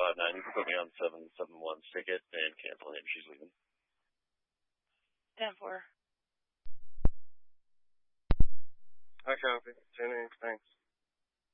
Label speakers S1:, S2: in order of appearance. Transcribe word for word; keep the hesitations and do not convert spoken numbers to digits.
S1: five nine. You can put me on seven seven one ticket and cancel him. She's leaving.
S2: ten four.
S3: I copy. ten eight, thanks.